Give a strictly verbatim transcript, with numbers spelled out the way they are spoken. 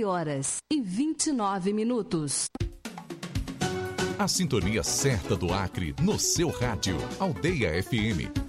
horas e vinte e nove minutos. A sintonia certa do Acre no seu rádio. Aldeia F M